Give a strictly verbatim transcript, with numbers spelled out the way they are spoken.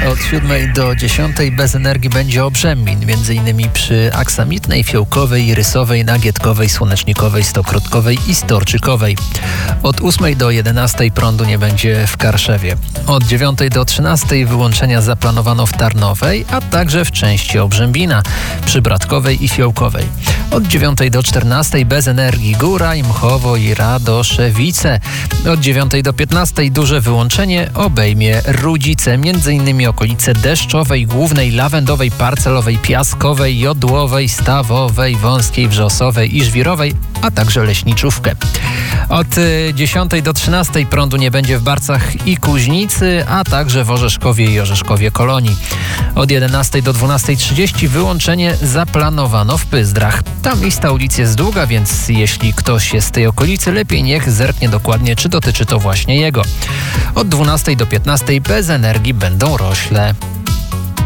Od siódmej do dziesiątej bez energii będzie Obrzęmin, między innymi przy Aksamitnej, Fiołkowej, Rysowej, Nagietkowej, Słonecznikowej, Stokrotkowej i Storczykowej. Od ósmej do jedenastej prądu nie będzie w Karszewie. Od dziewiątej do trzynastej wyłączenia zaplanowano w Tarnowej, a także w części Obrzębina, przy Bratkowej i Fiołkowej. Od dziewiątej do czternastej bez energii Góraj, Mchowo i Radoszewice. Od dziewiątej do piętnastej duże wyłączenie obejmie Rudzice, między innymi okolice Deszczowej, Głównej, Lawendowej, Parcelowej, Piaskowej, Jodłowej, Stawowej, Wąskiej, Wrzosowej i Żwirowej, a także Leśniczówkę. Od dziesiątej do trzynastej prądu nie będzie w Barcach i Kuźnicy, a także w Orzeszkowie i Orzeszkowie Kolonii. Od jedenastej do dwunastej trzydzieści wyłączenie zaplanowano w Pyzdrach. Tam lista ulic jest długa, więc jeśli ktoś jest z tej okolicy, lepiej niech zerknie dokładnie, czy dotyczy to właśnie jego. Od dwunastej do piętnastej bez energii będą Rośle.